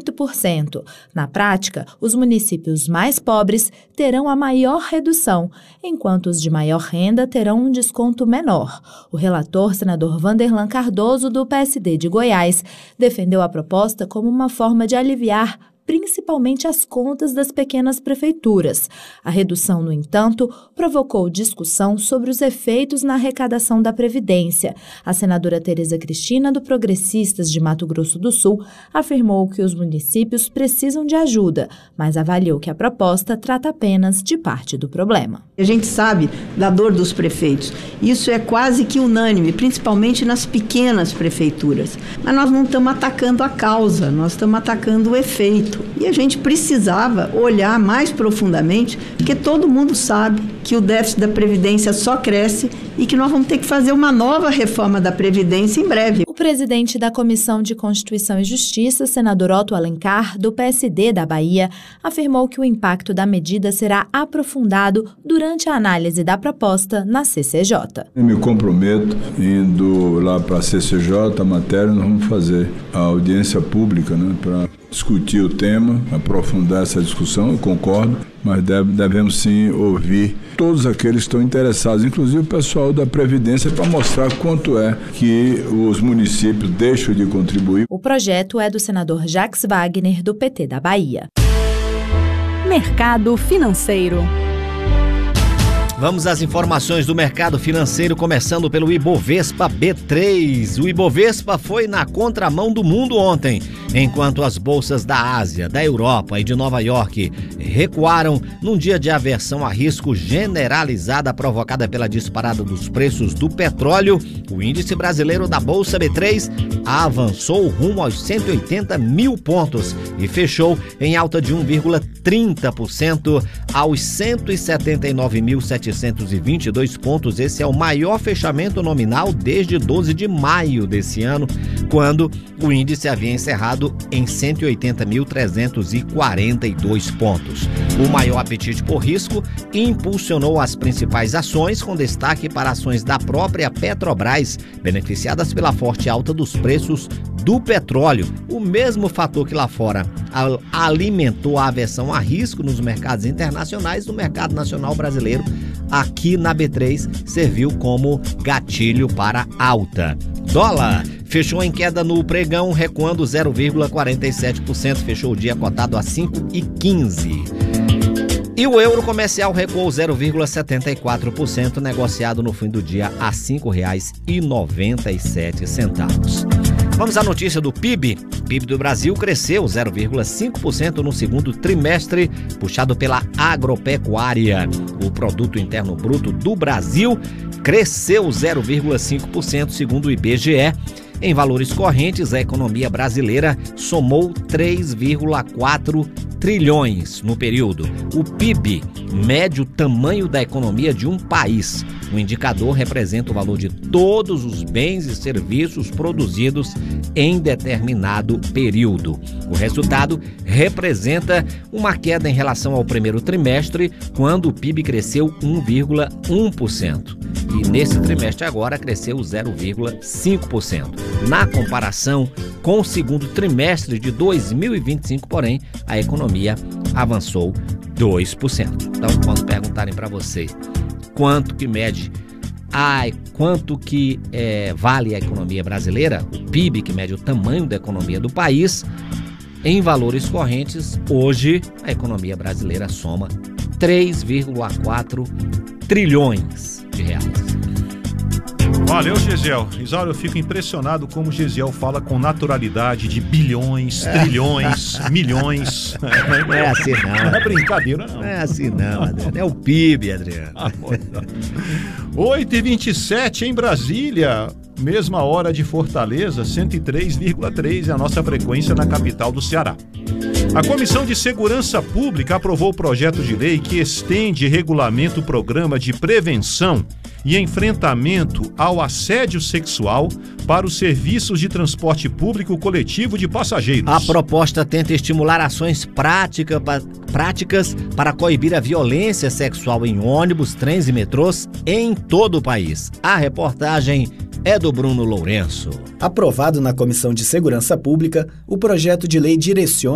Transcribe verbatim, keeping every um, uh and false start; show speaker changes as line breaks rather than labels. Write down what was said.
oito por cento. Na prática, os municípios mais pobres terão a maior redução, enquanto os de maior renda terão um desconto menor. O relator, senador Vanderlan Cardoso, do P S D de Goiás, defendeu a proposta como uma forma de aliviar principalmente as contas das pequenas prefeituras. A redução, no entanto, provocou discussão sobre os efeitos na arrecadação da Previdência. A senadora Tereza Cristina, do Progressistas de Mato Grosso do Sul, afirmou que os municípios precisam de ajuda, mas avaliou que a proposta trata apenas de parte do problema.
A gente sabe da dor dos prefeitos. Isso é quase que unânime, principalmente nas pequenas prefeituras. Mas nós não estamos atacando a causa, nós estamos atacando o efeito. E a gente precisava olhar mais profundamente, porque todo mundo sabe que o déficit da Previdência só cresce e que nós vamos ter que fazer uma nova reforma da Previdência em breve.
O presidente da Comissão de Constituição e Justiça, senador Otto Alencar, do P S D da Bahia, afirmou que o impacto da medida será aprofundado durante a análise da proposta na C C J.
Eu me comprometo, indo lá para a C C J, a matéria, nós vamos fazer a audiência pública, né, para discutir o tema, aprofundar essa discussão, eu concordo, mas deve, devemos sim ouvir todos aqueles que estão interessados, inclusive o pessoal da Previdência, para mostrar quanto é que os municípios deixam de contribuir.
O projeto é do senador Jacques Wagner, do P T da Bahia.
Mercado financeiro.
Vamos às informações do mercado financeiro, começando pelo Ibovespa B três. O Ibovespa foi na contramão do mundo ontem, enquanto as bolsas da Ásia, da Europa e de Nova York recuaram num dia de aversão a risco generalizada provocada pela disparada dos preços do petróleo. O índice brasileiro da Bolsa B três avançou rumo aos cento e oitenta mil pontos e fechou em alta de um vírgula trinta por cento aos cento e setenta e nove mil setecentos e vinte e dois pontos. Esse é o maior fechamento nominal desde doze de maio desse ano, quando o índice havia encerrado em cento e oitenta mil trezentos e quarenta e dois pontos. O maior apetite por risco impulsionou as principais ações, com destaque para ações da própria Petrobras, beneficiadas pela forte alta dos preços do petróleo. O mesmo fator que lá fora alimentou a aversão a risco nos mercados internacionais, no mercado nacional brasileiro, aqui na B três, serviu como gatilho para alta. Dólar fechou em queda no pregão, recuando zero vírgula quarenta e sete por cento, fechou o dia cotado a cinco reais e quinze centavos. E o euro comercial recuou zero vírgula setenta e quatro por cento, negociado no fim do dia a cinco reais e noventa e sete centavos. Vamos à notícia do P I B. O P I B do Brasil cresceu zero vírgula cinco por cento no segundo trimestre, puxado pela agropecuária. O Produto Interno Bruto do Brasil cresceu zero vírgula cinco por cento, segundo o I B G E. Em valores correntes, a economia brasileira somou três vírgula quatro trilhões no período. O P I B mede o tamanho da economia de um país. O indicador representa o valor de todos os bens e serviços produzidos em determinado período. O resultado representa uma queda em relação ao primeiro trimestre, quando o P I B cresceu um vírgula um por cento. E nesse trimestre agora cresceu zero vírgula cinco por cento. Na comparação com o segundo trimestre de dois mil e vinte e cinco, porém, a economia avançou dois por cento. Então, quando perguntarem para você quanto que mede, ai, quanto que é, vale a economia brasileira, o P I B, que mede o tamanho da economia do país, em valores correntes, hoje a economia brasileira soma três vírgula quatro trilhões de reais.
Valeu, Gesiel. Isauro, eu fico impressionado como o Gesiel fala com naturalidade de bilhões, trilhões, milhões.
Não é assim, não.
Não é brincadeira, não.
Não é assim, não, Adriano. É o P I B, Adriano.
oito e vinte e sete em Brasília. Mesma hora de Fortaleza, cento e três vírgula três é a nossa frequência na capital do Ceará. A Comissão de Segurança Pública aprovou o projeto de lei que estende e regulamenta o programa de prevenção e enfrentamento ao assédio sexual para os serviços de transporte público coletivo de passageiros.
A proposta tenta estimular ações prática, pa, práticas para coibir a violência sexual em ônibus, trens e metrôs em todo o país. A reportagem é do Bruno Lourenço.
Aprovado na Comissão de Segurança Pública, o projeto de lei direciona